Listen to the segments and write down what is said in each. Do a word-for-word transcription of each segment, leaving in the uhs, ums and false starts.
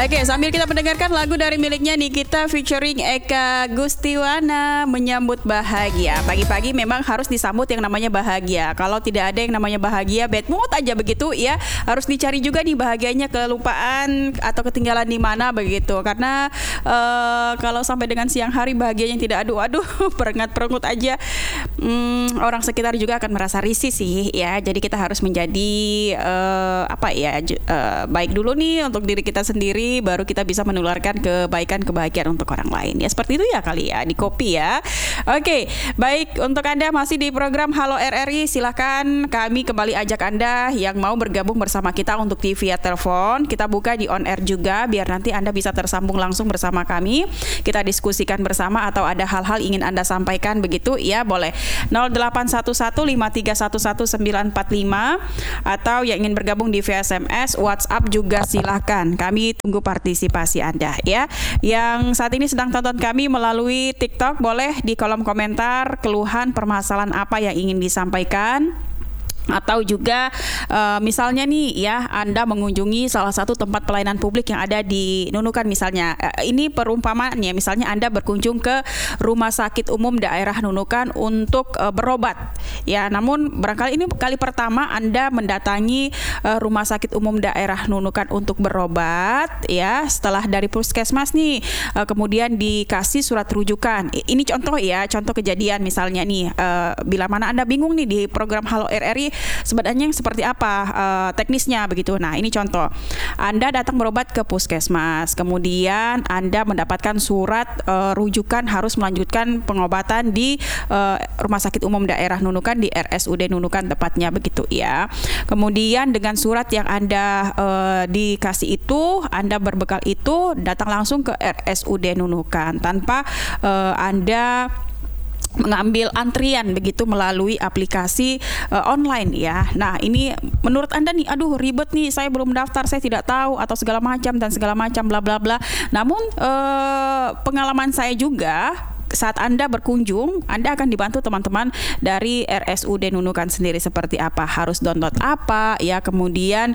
Oke, sambil kita mendengarkan lagu dari miliknya Nikita featuring Eka Gustiwana, Menyambut Bahagia. Pagi-pagi memang harus disambut yang namanya bahagia. Kalau tidak ada yang namanya bahagia, bad mood aja begitu ya. Harus dicari juga nih bahagianya, kelupaan atau ketinggalan di mana begitu. Karena uh, kalau sampai dengan siang hari bahagianya tidak aduh-aduh, perengat-perengut aja, hmm, orang sekitar juga akan merasa risih sih ya. Jadi kita harus menjadi uh, apa ya, uh, baik dulu nih untuk diri kita sendiri, baru kita bisa menularkan kebaikan kebahagiaan untuk orang lain. Ya seperti itu ya kali ya, di kopi ya. Oke, baik, untuk Anda masih di program Halo R R I, silakan kami kembali ajak Anda yang mau bergabung bersama kita untuk di via telepon. Kita buka di on air juga biar nanti Anda bisa tersambung langsung bersama kami. Kita diskusikan bersama atau ada hal-hal ingin Anda sampaikan begitu ya, boleh nol delapan satu satu lima tiga satu satu sembilan empat lima, atau yang ingin bergabung di via S M S, WhatsApp juga silakan. Kami tunggu partisipasi Anda ya. Yang saat ini sedang tonton kami melalui TikTok, boleh di kolom komentar keluhan permasalahan apa yang ingin disampaikan. Atau juga uh, misalnya nih ya, Anda mengunjungi salah satu tempat pelayanan publik yang ada di Nunukan misalnya. Uh, ini perumpamaannya, misalnya Anda berkunjung ke Rumah Sakit Umum Daerah Nunukan untuk uh, berobat. Ya, namun barangkali ini kali pertama Anda mendatangi uh, Rumah Sakit Umum Daerah Nunukan untuk berobat ya. Setelah dari puskesmas nih, uh, kemudian dikasih surat rujukan. Ini contoh ya, contoh kejadian misalnya nih, uh, bila mana Anda bingung nih di program Halo R R I sebenarnya seperti apa uh, teknisnya begitu. Nah, ini contoh. Anda datang berobat ke puskesmas, kemudian Anda mendapatkan surat uh, rujukan harus melanjutkan pengobatan di uh, Rumah Sakit Umum Daerah Nunukan, di R S U D Nunukan tepatnya begitu ya. Kemudian dengan surat yang Anda uh, dikasih itu, Anda berbekal itu datang langsung ke R S U D Nunukan tanpa uh, Anda mengambil antrian begitu melalui aplikasi uh, online ya. Nah, ini menurut Anda nih, aduh ribet nih, saya belum daftar, saya tidak tahu atau segala macam dan segala macam bla bla bla. Namun uh, pengalaman saya juga, saat Anda berkunjung, Anda akan dibantu teman-teman dari R S U D Nunukan sendiri seperti apa, harus download apa ya, kemudian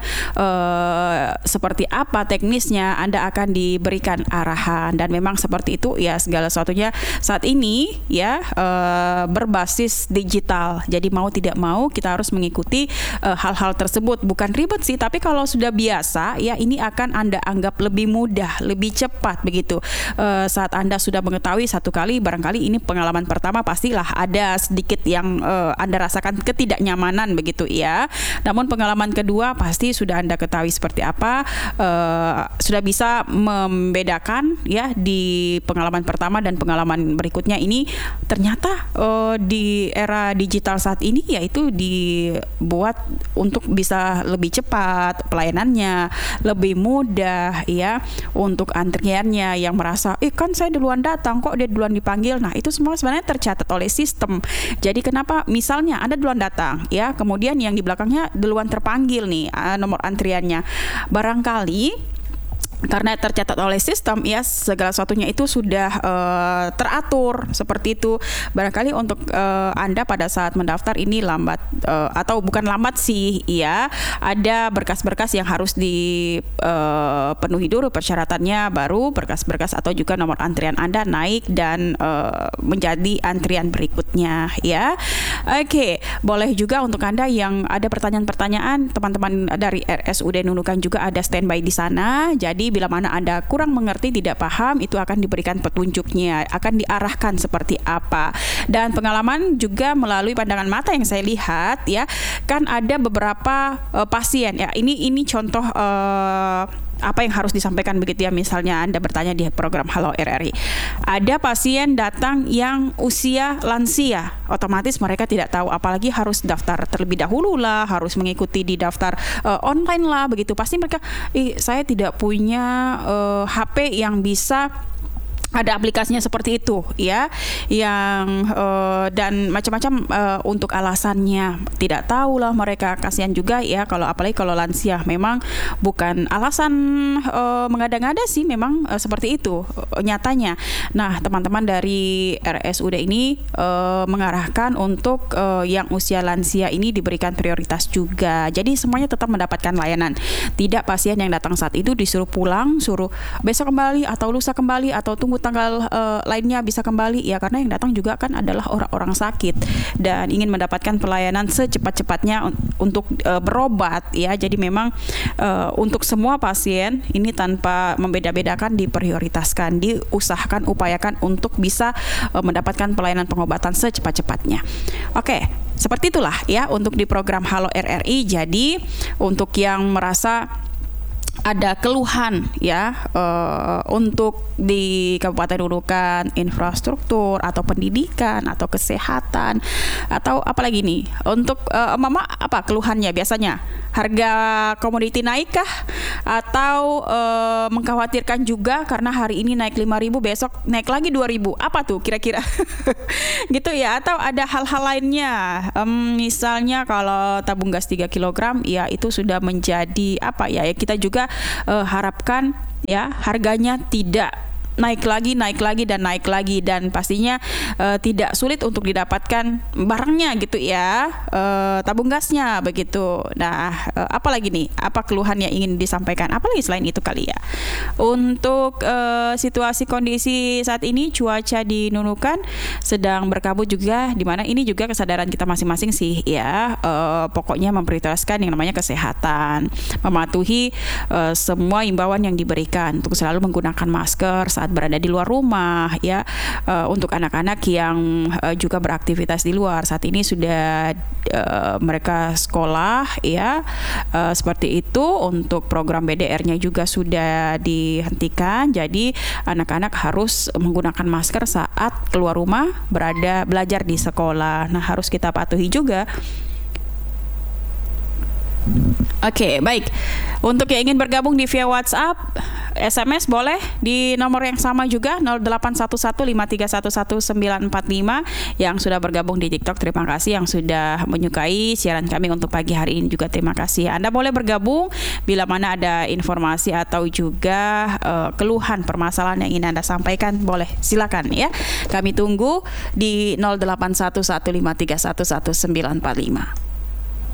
eh, seperti apa teknisnya, Anda akan diberikan arahan. Dan memang seperti itu ya, segala sesuatunya saat ini ya eh, berbasis digital. Jadi mau tidak mau kita harus mengikuti eh, hal-hal tersebut. Bukan ribet sih, tapi kalau sudah biasa ya, ini akan Anda anggap lebih mudah, lebih cepat begitu. Eh, saat Anda sudah mengetahui satu kali, barangkali ini pengalaman pertama, pastilah ada sedikit yang uh, Anda rasakan ketidaknyamanan begitu ya. Namun pengalaman kedua pasti sudah Anda ketahui seperti apa, uh, sudah bisa membedakan ya di pengalaman pertama dan pengalaman berikutnya. Ini ternyata uh, di era digital saat ini yaitu dibuat untuk bisa lebih cepat pelayanannya, lebih mudah ya, untuk antriannya yang merasa, eh kan saya duluan datang kok dia duluan dipanggil. Nah, itu semua sebenarnya tercatat oleh sistem. Jadi kenapa misalnya Anda duluan datang ya, kemudian yang di belakangnya duluan terpanggil nih nomor antriannya. Barangkali karena tercatat oleh sistem ya, segala sesuatunya itu sudah uh, teratur seperti itu. Barangkali untuk uh, Anda pada saat mendaftar ini lambat, uh, atau bukan lambat sih ya, ada berkas-berkas yang harus dipenuhi uh, dulu persyaratannya, baru berkas-berkas atau juga nomor antrian Anda naik dan uh, menjadi antrian berikutnya ya. Oke, boleh juga untuk Anda yang ada pertanyaan-pertanyaan, teman-teman dari R S U D Nunukan juga ada standby di sana. Jadi bila mana Anda kurang mengerti, tidak paham, itu akan diberikan petunjuknya, akan diarahkan seperti apa. Dan pengalaman juga melalui pandangan mata yang saya lihat ya, kan ada beberapa uh, pasien ya. Ini ini contoh uh, apa yang harus disampaikan begitu ya. Misalnya Anda bertanya di program Halo R R I, ada pasien datang yang usia lansia, otomatis mereka tidak tahu, apalagi harus daftar terlebih dahulu lah, harus mengikuti di daftar uh, online lah begitu. Pasti mereka, eh saya tidak punya uh, H P yang bisa ada aplikasinya seperti itu ya, yang uh, dan macam-macam uh, untuk alasannya tidak tahu lah mereka, kasihan juga ya, kalau apalagi kalau lansia. Memang bukan alasan uh, mengada-ngada sih, memang uh, seperti itu uh, nyatanya. Nah, teman-teman dari R S U D ini uh, mengarahkan untuk uh, yang usia lansia ini diberikan prioritas juga, jadi semuanya tetap mendapatkan layanan. Tidak pasien yang datang saat itu disuruh pulang, suruh besok kembali atau lusa kembali atau tunggu tanggal uh, lainnya bisa kembali ya, karena yang datang juga kan adalah orang-orang sakit dan ingin mendapatkan pelayanan secepat-cepatnya un- untuk uh, berobat ya. Jadi memang uh, untuk semua pasien ini tanpa membeda-bedakan diprioritaskan, diusahakan, upayakan untuk bisa uh, mendapatkan pelayanan pengobatan secepat-cepatnya. Oke, seperti itulah ya untuk di program Halo R R I. Jadi untuk yang merasa ada keluhan ya uh, untuk di Kabupaten Nunukan, infrastruktur atau pendidikan atau kesehatan atau apalagi nih untuk uh, mama, apa keluhannya biasanya? Harga komoditi naik kah? Atau uh, mengkhawatirkan juga karena hari ini naik lima ribu, besok naik lagi dua ribu. Apa tuh kira-kira? Gitu ya, atau ada hal-hal lainnya. Um, misalnya kalau tabung gas tiga kilogram ya itu sudah menjadi apa ya? Ya kita juga uh, harapkan ya harganya tidak naik lagi, naik lagi dan naik lagi, dan pastinya uh, tidak sulit untuk didapatkan barangnya gitu ya, uh, tabung gasnya begitu. Nah, uh, apalagi nih, apa keluhan yang ingin disampaikan? Apalagi selain itu kali ya. Untuk uh, situasi kondisi saat ini cuaca di Nunukan sedang berkabut juga, di mana ini juga kesadaran kita masing-masing sih ya. Uh, pokoknya memprioritaskan yang namanya kesehatan, mematuhi uh, semua imbauan yang diberikan untuk selalu menggunakan masker saat berada di luar rumah ya. Uh, untuk anak-anak yang uh, juga beraktivitas di luar saat ini sudah uh, mereka sekolah ya, uh, seperti itu. Untuk program B D R-nya juga sudah dihentikan, jadi anak-anak harus menggunakan masker saat keluar rumah, berada belajar di sekolah. Nah, harus kita patuhi juga. Oke, okay, baik. Untuk yang ingin bergabung di via WhatsApp, S M S boleh di nomor yang sama juga nol delapan satu satu lima tiga satu satu sembilan empat lima. Yang sudah bergabung di TikTok, terima kasih. Yang sudah menyukai siaran kami untuk pagi hari ini juga terima kasih. Anda boleh bergabung bila mana ada informasi atau juga uh, keluhan permasalahan yang ingin Anda sampaikan, boleh silakan ya. Kami tunggu di nol delapan satu satu lima tiga satu satu sembilan empat lima.